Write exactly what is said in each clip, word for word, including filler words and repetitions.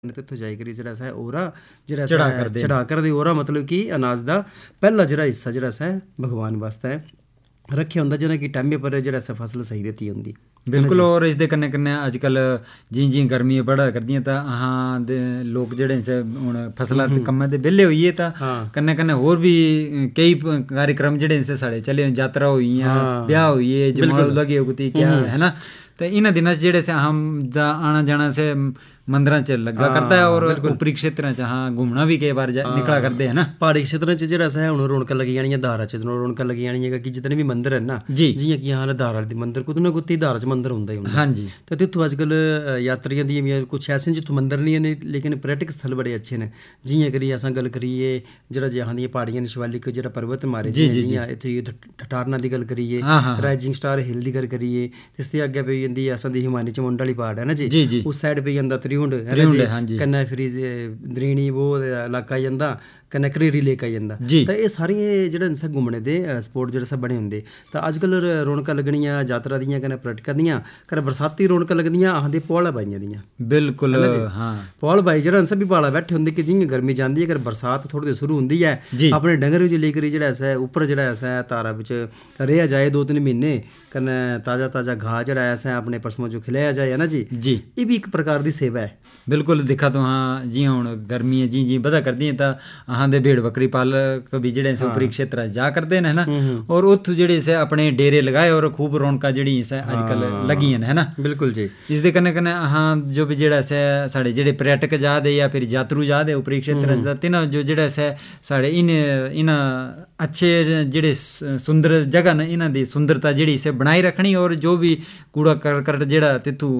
तिथों जाई करी जेह्ड़ा सा ओरा जेह्ड़ा चढ़ा सा करदे न। चढ़ा करदे ओरा मतलब कि अनाज दा पैह्ला जेह्ड़ा हिस्सा जेह्ड़ा सा भगवान वास्तै रक्खेआ होंदा जि'नें कि टाइमे पर जेह्ड़ा सा फसल सही दित्ती होंदी। बिल्कुल। और इसदे कन्नै कन्नै अजकल जि'यां जि'यां गर्मियां बढ़ा करदियां तां अहां दे लोक जेह्ड़े से हून फसलां दे कम्मै दे बेल्ले होई गे तां कन्नै कन्नै होर बी केई कार्यक्रम जेह्ड़े से साढ़े चले यात्रा होई गेइयां, ब्याह होई गे, जमाल लगे होती क्या है ना। तो इन्हां दिनां च जेह्ड़े से अहम दा आना जाना से मंदिरां च लग्गा करदा है और उपरी क्षेत्रां च हाँ घूमना भी केई बार निकला करदे है ना। प्हाड़ी क्षेत्रें च जेह्ड़ा सा हून रौनकां लगी जानियां धारा च रौनकां लगी जानियां कि जितने भी मंदिर है ना जी जि'यां कि यहाँ धारा दी मंदिर कुतै ना कुतै धारा च मंदिर होंदा ही होंदा। हाँ जी। ते तित्थों अजकल यात्रियां दी कुछ ऐसे जित्थों मंदिर नहीं है लेकिन पर्यटक स्थल बड़े अच्छे ने। जि'यां करियै असां गल्ल करिए जेह्ड़ा जहां दियां प्हाड़ियां न शिवालिक जेह्ड़ा पर्वत मारे जि'यां इत्थै ठठारना दी गल्ल करिए, राइजिंग स्टार हिल दी गल्ल करिए, इसदे अग्गें पेई जंदी असां दी हिमानी चमुंड आह्ली प्हाड़ है ना जी, उस साइड पेई जंदा त्रिउंड है ना जी, कन्नै फिर द्रीणी वो इलाका आई जंदा, कन्नै करेरी लेक आई जंदा। तां एह् सारियां जेह्ड़े न घूमने दे स्पोर्ट जेह्ड़े बने होंदे। तां अजकल रौनकां लग्गनियां यात्रा दियां कन्नै पर्यटकां दियां कन्नै बरसाती रौनकां लगदियां आखदे पुआला बाइयां दियां। बिल्कुल हाँ। पुआल बाई जेह्ड़ा सब भी प्हाड़ा बैठे होंदे कि जि'यां गर्मी जांदी अगर बरसात थोह्ड़ी देर शुरू होंदी है अपने डंगर जो लेकर जेह्ड़ा ऐसा उप्पर जेह्ड़ा ऐसा तारा बिच रेहा जाए दो तिन्न म्हीने कन्नै ताज़ा ताज़ा घाऽ जेह्ड़ा ऐसा अपने पशुओं जो खिलाया जाए है ना जी जी एह् भी इक प्रकार दी सेवा है। बिल्कुल दिक्खा तो हाँ जि'यां हून गर्मियां जि'यां जि'यां बधा करदियां तां अहां दे भेड़ बकरी पालक भी जेह्ड़े से उपरी क्षेत्र जा करदे न है ना और उत्थों जेह्ड़े से अपने डेरे लगाए और खूब रौनकां जेह्ड़ी से अजकल लगियां न है ना। बिल्कुल जी। इसदे कन्नै कन्नै अहां जो भी जेह्ड़ा से साढ़े जेह्ड़े पर्यटक जा दे या फिर यात्रु जा दे उपरी क्षेत्र च तिन्हां जो जेह्ड़ा से साढ़े इन इन्हां अच्छे जेह्ड़े सुंदर जगह न इन्हां दी सुंदरता जेह्ड़ी से बनाई रखनी और जो भी कूड़ा करकट जेह्ड़ा तित्थों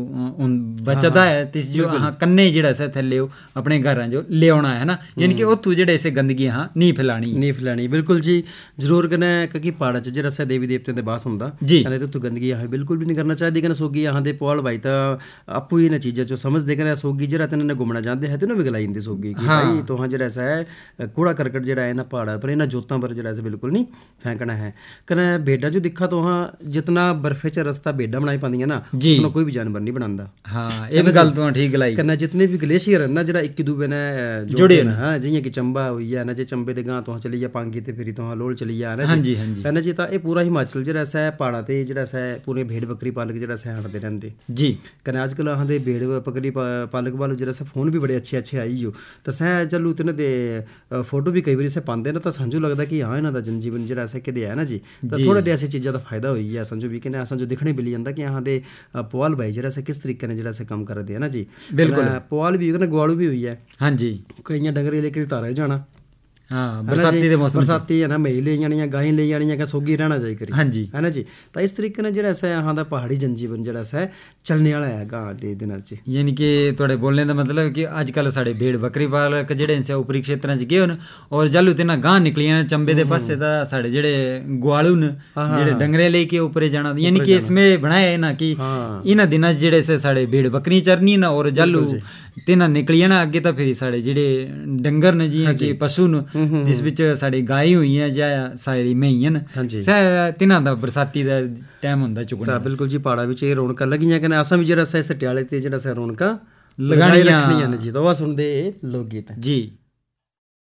बचदा है तिस जो अहां कन्नै जेह्ड़ा से थल्ले अपने घरां जो ले औना है ना, यानी कि उत्थों जेह्ड़े से गंदगी अहां नहीं फैलानी नहीं फैलानी। बिल्कुल जी जरूर कन्नै क्योंकि प्हाड़ा च जेह्ड़ा सा देवी देवतें दे वास होंदा जी कन्नै उत्थों गंदगी अहां बिल्कुल भी नहीं करना चाहिदी। कन्नै सोगी अहां दे पुआल भाई तां आपूं ही इन्हां चीज़ां चो समझदे कन्नै सोगी जेह्ड़ा तिन्हां घूमना चाहते हैं तिन्हां भी गलाई जंदे सोगी कि भाई तुहां जेह्ड़ा ऐसा है कूड़ा करकट जेह्ड़ा है इन्हां प्हाड़ा पर इन्हां जोतां पर जेह्ड़ा ऐसा बिल्कुल नहीं फेंकना है। कन्नै भेड्डां जो दिक्खा तो हाँ जितना बर्फे च रस्ता भेड्डां बनाई पांदियां ना उतना कोई भी जानवर नहीं बनांदा। हाँ ये भी गल तुहां ठीक गलाई। कन्नै जितने भी ग्लेशियर न जेह्ड़ा इक्की दूए ने जुड़े न हाँ जि'यां कि चंबा होई गेआ ना जे चंबे दे गांह तुहां चली जा पांगी ते फिरी तुहां लोल चली जा ना जी है ना जी। तां एह् पूरा हिमाचल जेह्ड़ा ऐसा प्हाड़ा ते जेह्ड़ा ऐसा पूरे भेड़ बकरी पालक जेह्ड़ा ऐसा आंदे रैंह्दे जी। कन्नै अजकल अहां दे भेड़ बकरी पालक वाले जेह्ड़ा ऐसा फोन भी बड़े अच्छे अच्छे आई गयो तां सैं चलो तिन्हां दे फोटो भी कई बारी असें पांदे न तां समझो लगदा कि हाँ इन्हां दा जनजीवन जेह्ड़ा ऐसा किदे है ना जी। तां थोड़े दे ऐसी चीज़ां दा फायदा होई गेआ समझो भी कि असां जो दिक्खने मिली जंदा कि अहां दे पुआल भाई जेह्ड़ा ऐसा किस तरीके ने जेह्ड़ा ऐसा कम्म करदे है ना जी। बिल्कुल पुआल भी कन्नै गोआलू भी होई है हाँ जी केइयां डंगर लेकर धारा जाना हाँ बरसाती दे मौसम बरसाती है ना मेही ले जानियां गाईं ले जानियां कि सोगी रहना जाई करी हाँ जी है ना जी। तां इस तरीके ने जेह्ड़ा ऐसा अहां दा प्हाड़ी जनजीवन जेह्ड़ा ऐसा चलने आह्ला है गांह दे दिनां च। यानी कि थोड़े बोलने दा मतलब कि अजकल साढ़े भेड़ बकरी पालक जेह्ड़े न उपरी क्षेत्रां च गे न और जैलूं तिन्हां गांह निकली जान चंबे दे पासे तां साढ़े जेह्ड़े गोआलू न जेह्ड़े डंगरे लेके उप्परे जाना यानी कि इसमें बनाया है ना कि इन्हां दिनां जेह्ड़े से साढ़े भेड़ बकरी चरनी न और जैलूं तिन्हां निकली जाना अग्गे तां फिर साढ़े जेह्ड़े डंगर न जि'यां कि पशु न जिस बिच साढ़ी गाय होई हैं जां साढ़ी मेहियां न सै तिन्हां दा बरसाती दा टाइम होंदा चुकना। बिल्कुल जी प्हाड़ा बिच एह् रौनकां लगियां कन्नै असां भी जेह्ड़ा सट्याले ते जेह्ड़ा रौनकां लगानियां रखनियां न जी। तो सुनदे लोक गीत जी।